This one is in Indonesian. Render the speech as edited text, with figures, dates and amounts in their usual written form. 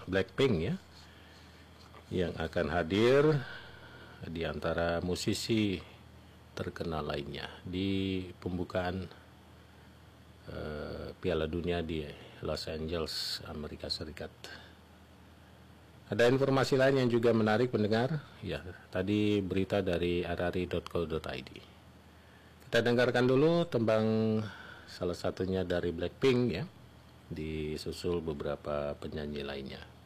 Blackpink ya, yang akan hadir di antara musisi terkenal lainnya di pembukaan Piala Dunia di Los Angeles, Amerika Serikat. Ada informasi lain yang juga menarik pendengar, ya tadi berita dari rri.co.id. Kita dengarkan dulu tembang salah satunya dari Blackpink ya, disusul beberapa penyanyi lainnya.